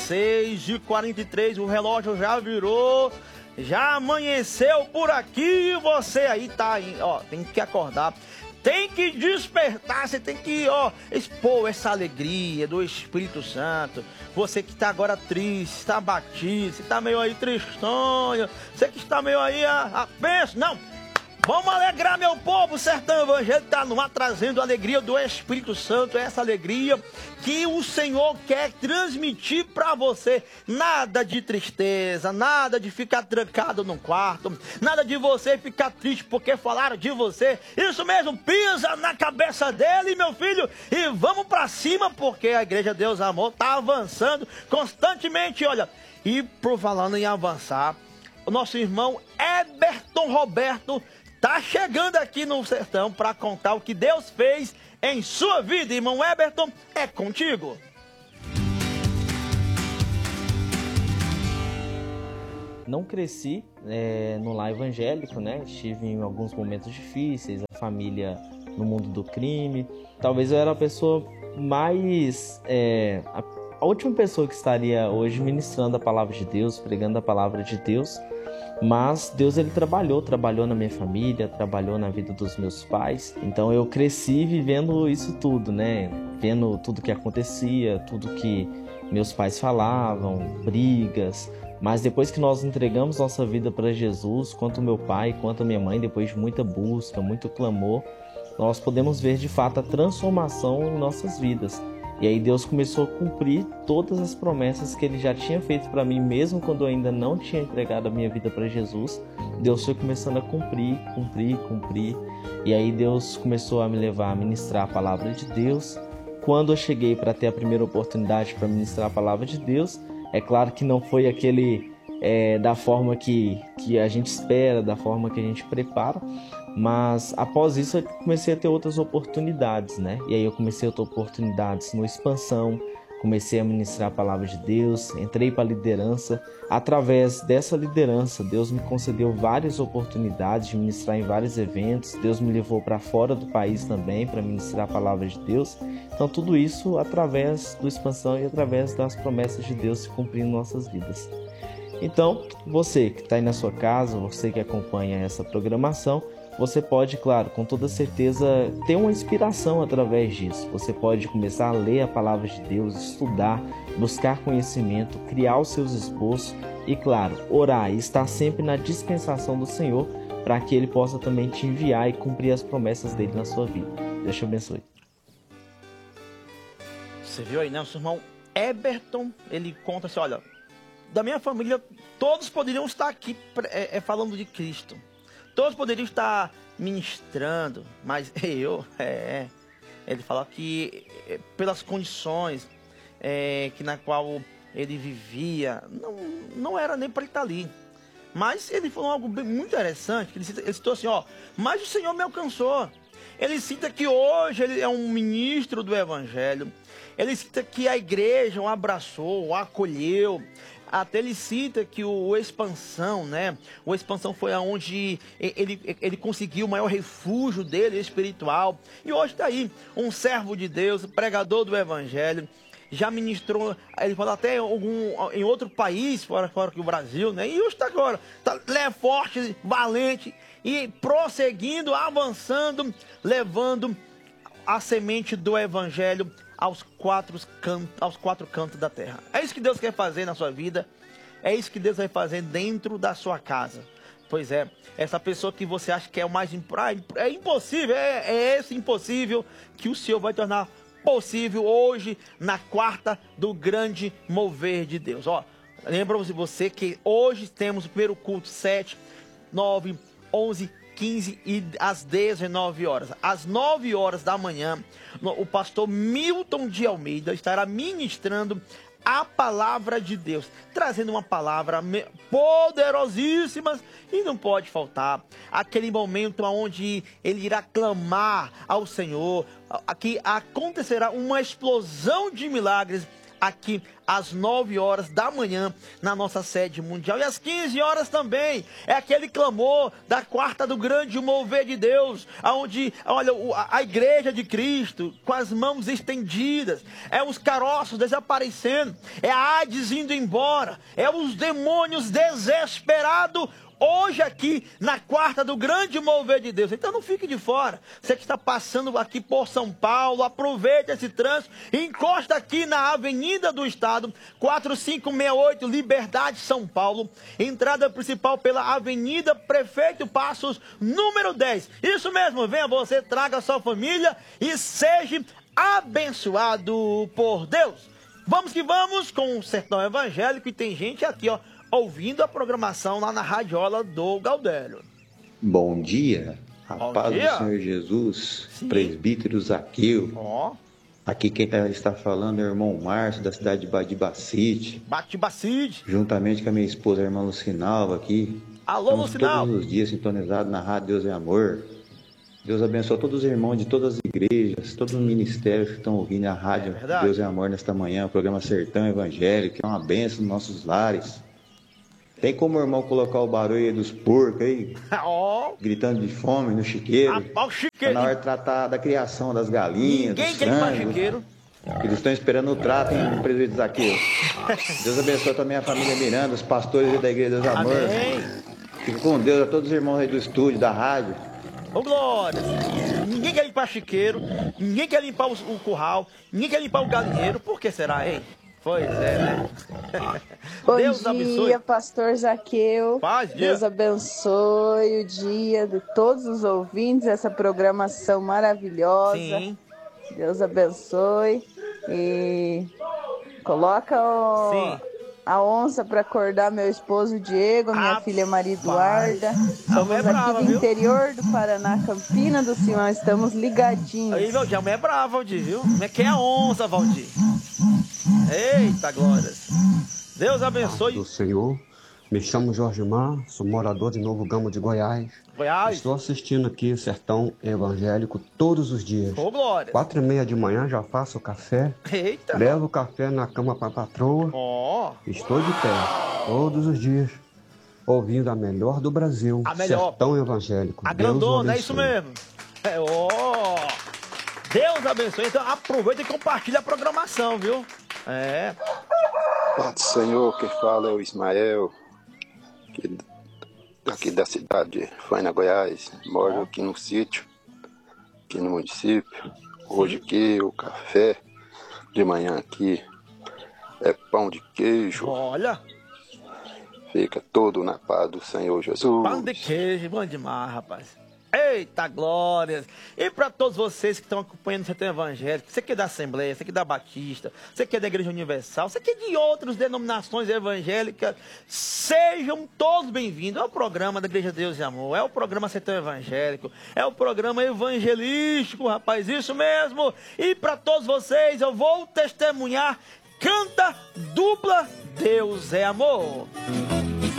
6h43, o relógio já virou, já amanheceu por aqui e você aí tá, ó, tem que acordar. Tem que despertar, você tem que, expor essa alegria do Espírito Santo. Você que está agora triste, está abatido, você está meio aí tristonho, você que está meio aí pensa, não. Vamos alegrar, meu povo, o Sertão Evangélico está no ar trazendo a alegria do Espírito Santo, essa alegria que o Senhor quer transmitir para você. Nada de tristeza, nada de ficar trancado num quarto, nada de você ficar triste porque falaram de você. Isso mesmo, pisa na cabeça dele, meu filho, e vamos para cima, porque a Igreja Deus Amor está avançando constantemente, olha. E por falando em avançar, o nosso irmão Eberton Roberto tá chegando aqui no Sertão para contar o que Deus fez em sua vida. Irmão Eberton, é contigo. Não cresci no lar evangélico, né? Estive em alguns momentos difíceis, a família no mundo do crime. Talvez eu era a pessoa mais... a última pessoa que estaria hoje ministrando a palavra de Deus, pregando a palavra de Deus. Mas Deus, ele trabalhou na minha família, trabalhou na vida dos meus pais. Então eu cresci vivendo isso tudo, né? Vendo tudo que acontecia, tudo que meus pais falavam, brigas. Mas depois que nós entregamos nossa vida para Jesus, quanto meu pai, quanto a minha mãe, depois de muita busca, muito clamor, nós podemos ver de fato a transformação em nossas vidas. E aí Deus começou a cumprir todas as promessas que Ele já tinha feito para mim, mesmo quando eu ainda não tinha entregado a minha vida para Jesus. Deus foi começando a cumprir. E aí Deus começou a me levar a ministrar a palavra de Deus. Quando eu cheguei para ter a primeira oportunidade para ministrar a palavra de Deus, é claro que não foi aquele da forma que a gente espera, da forma que a gente prepara. Mas após isso eu comecei a ter outras oportunidades, né? E aí eu comecei a ter oportunidades no Expansão, comecei a ministrar a palavra de Deus, entrei para a liderança. Através dessa liderança, Deus me concedeu várias oportunidades de ministrar em vários eventos. Deus me levou para fora do país também para ministrar a palavra de Deus. Então tudo isso através do Expansão e através das promessas de Deus se cumprindo em nossas vidas. Então, você que está aí na sua casa, você que acompanha essa programação, você pode, claro, com toda certeza, ter uma inspiração através disso. Você pode começar a ler a palavra de Deus, estudar, buscar conhecimento, criar os seus esboços e, claro, orar e estar sempre na dispensação do Senhor para que Ele possa também te enviar e cumprir as promessas dele na sua vida. Deus te abençoe. Você viu aí, né? O seu irmão Eberton, ele conta assim, olha, da minha família, todos poderiam estar aqui falando de Cristo. Todos poderiam estar ministrando, mas ele fala que pelas condições na qual ele vivia, não era nem para ele estar ali. Mas ele falou algo muito interessante, que ele citou assim, mas o Senhor me alcançou. Ele cita que hoje ele é um ministro do Evangelho. Ele cita que a igreja o abraçou, o acolheu. Até ele cita que o Expansão, né? O Expansão foi aonde ele conseguiu o maior refúgio dele espiritual. E hoje está aí, um servo de Deus, pregador do Evangelho. Já ministrou, ele falou até em outro país, fora que o Brasil, né? E hoje está agora, forte, valente e prosseguindo, avançando, levando a semente do Evangelho aos quatro cantos da terra. É isso que Deus quer fazer na sua vida. É isso que Deus vai fazer dentro da sua casa. Pois é, essa pessoa que você acha que é o mais impossível, é esse impossível que o Senhor vai tornar possível hoje, na quarta do grande mover de Deus. Lembra-se você que hoje temos o primeiro culto 7, 9, 11, 15 e às 19 horas. Às 9 horas da manhã, o pastor Milton de Almeida estará ministrando a palavra de Deus, trazendo uma palavra poderosíssima e não pode faltar aquele momento onde ele irá clamar ao Senhor, que acontecerá uma explosão de milagres aqui às 9 horas da manhã na nossa sede mundial. E às 15 horas também é aquele clamor da quarta do grande mover de Deus, onde, olha, a igreja de Cristo com as mãos estendidas, é os caroços desaparecendo, é a Hades indo embora, é os demônios desesperados, hoje aqui na quarta do grande mover de Deus. Então não fique de fora. Você que está passando aqui por São Paulo, aproveite esse trânsito e encosta aqui na Avenida do Estado, 4568, Liberdade, São Paulo. Entrada principal pela Avenida Prefeito Passos, número 10. Isso mesmo, venha você, traga a sua família e seja abençoado por Deus. Vamos que vamos com o Sertão Evangélico, e tem gente aqui, ó, ouvindo a programação lá na radiola do Gaudério. Bom dia, a Bom paz dia. do Senhor Jesus, Sim. presbítero Zaqueu. Ó, Aqui quem está falando é o irmão Márcio, da cidade de Badibacite, Bate-Bacide. juntamente com a minha esposa, a irmã Lucinalva, aqui. Alô, Estamos Lucinalva. todos os dias sintonizados na Rádio Deus é Amor. Deus abençoe todos os irmãos de todas as igrejas, todos os ministérios que estão ouvindo a Rádio verdade. Deus é Amor nesta manhã, o programa Sertão Evangélico, que é uma bênção nos nossos lares. Tem como o irmão colocar o barulho aí dos porcos aí, Ó, gritando de fome no chiqueiro? rapaz, o Tá chiqueiro. na hora de tratar da criação das galinhas, Ninguém dos quer ir pra frangos. chiqueiro. Eles estão esperando o trato, hein, presbítero Zaqueu. Deus abençoe também a família Miranda, os pastores da Igreja Deus Amor. Amém. Fica com Deus, a todos os irmãos aí do estúdio, da rádio. Ô, glória. Ninguém quer limpar chiqueiro, ninguém quer limpar o curral, ninguém quer limpar o galinheiro. Por que será, hein? Pois é, né? Bom Deus dia, abençoe. pastor Zaqueu. Paz, dia. Deus abençoe o dia de todos os ouvintes, essa programação maravilhosa. Sim, Deus abençoe. E coloca sim. a onça para acordar meu esposo Diego, minha Rapaz. filha Maria Eduarda. A Somos mulher é aqui brava, do viu? interior do Paraná, Campina do Simão. Estamos ligadinhos. Aí, Valdir, a mulher é brava, Valdir, viu? Como é que é a onça, Valdir? Eita, glórias. Deus abençoe. Do Senhor, me chamo Jorge Mar, sou morador de Novo Gamo de Goiás. Goiás. Estou assistindo aqui o Sertão Evangélico todos os dias. Ô, glória. 4h30 de manhã já faço o café, Eita. levo o café na cama para a patroa. Ó, Estou de pé todos os dias, ouvindo a melhor do Brasil, A melhor. Sertão Evangélico. a Deus o grandona, é isso abençoe. mesmo. É, ó. Deus abençoe. Então aproveita e compartilha a programação, viu? É. Pai do Senhor, quem fala é o Ismael, aqui da cidade de Faina, Goiás. Moro aqui no sítio, aqui no município. Hoje aqui o café de manhã aqui é pão de queijo. Olha, Fica todo na paz do Senhor Jesus. pão de queijo, bom demais, rapaz. Eita, glórias! E para todos vocês que estão acompanhando o Sertão Evangélico, você que é da Assembleia, você que é da Batista, você que é da Igreja Universal, você que é de outras denominações evangélicas, sejam todos bem-vindos ao programa da Igreja Deus e Amor, é o programa Sertão Evangélico, é o programa evangelístico, rapaz, isso mesmo! E para todos vocês eu vou testemunhar, canta dupla, Deus é Amor.